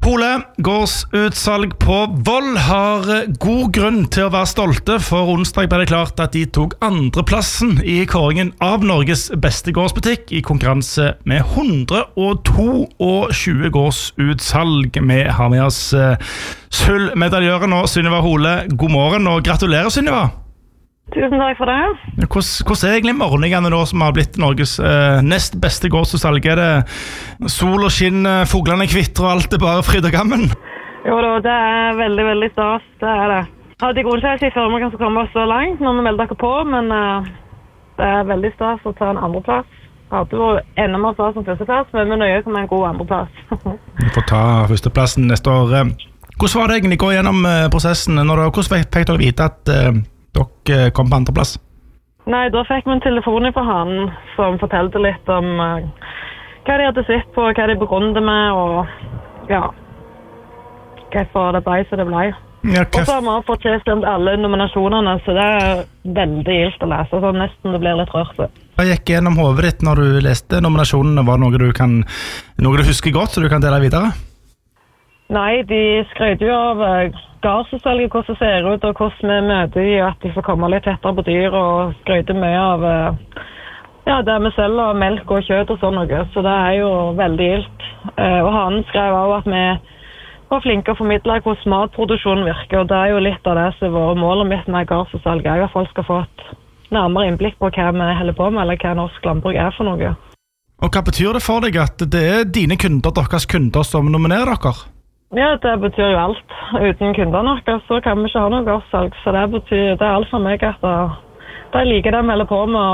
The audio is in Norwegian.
Hole, gårdsutsalg på Voll har god grunn til å være stolte, for onsdag ble det klart at de tok andreplassen i kåringen av Norges beste gårdsbutikk i konkurranse med 122 gårdsutsalg. Vi har med oss sølvmedaljøren og Sunniva Hole. God morgen og gratulerer, Sunniva. Tusen takk for det. Hvordan egentlig morgenene nå som har blitt Norges nest beste gårdsutsalg? Det sol og skinn, fuglene kvitter og alt bare fryd og gammen? Jo da, det veldig, veldig stas, det det. Hadde jeg grunn til å si før vi kan komme oss så langt når vi melder dere på, men det veldig stas å ta en andreplass. Hadde vært enda mer stas som førsteplass, men vi nøye med en god andreplass. Vi får ta førsteplassen neste år. Hvordan var det egentlig å gå gjennom prosessen? Hvordan fikk dere vite at dere kom på andreplass? Nei, da fikk vi en telefon fra han som fortalte litt om hva de hadde sett på, hva de begrunnet med, og ja, hvorfor det ble så det ble. Ja, og så har vi fått tilstemt alle nominasjonene, så det veldig gildt å lese, så nesten du blir litt rørt. Hva gikk gjennom hodet ditt når du leste nominasjonene? Var det noe du husker godt, så du kan dele videre? Nei, de skrøt jo av gårdsutsalget, hvordan det ser ut, og hvordan vi møter de, at de får komme litt tettere på dyr, og skrøter mye av det vi selger, melk og kjøtt og sånn noe, så det jo veldig gildt. Og han skrev også at vi var flinke å formidle hvordan matproduksjonen virker, og det jo litt av det som var målet mitt med gårdsutsalget, at folk skal få et nærmere innblikk på hva vi holder på med, eller hva norsk landbruk for noe. Og hva betyr det for deg at det dine kunder, deres kunder, som nominerer dere? Ja, det betyr jo alt. Uten kundene nok, så kan vi ikke ha noe gårdssalg. Så det betyr, det alt for meg at de liker det vi holder på med,